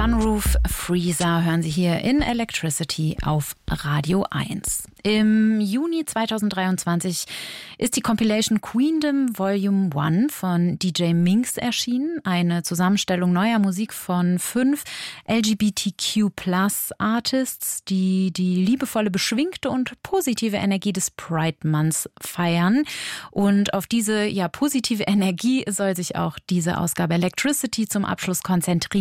Sunroof Freezer hören Sie hier in Electricity auf Radio 1. Im Juni 2023 ist die Compilation Queendom Volume 1 von DJ Minx erschienen. Eine Zusammenstellung neuer Musik von 5 LGBTQ+-Artists, die die liebevolle, beschwingte und positive Energie des Pride Months feiern. Und auf diese positive Energie soll sich auch diese Ausgabe Electricity zum Abschluss konzentrieren.